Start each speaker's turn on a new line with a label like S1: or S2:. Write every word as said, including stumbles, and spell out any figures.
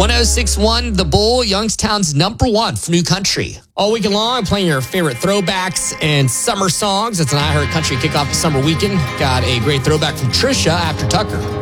S1: one oh six point one The Bull, Youngstown's number one for new country. All weekend long, playing your favorite throwbacks and summer songs. It's an iHeart Country kickoff the summer weekend. Got a great throwback from Trisha after Tucker.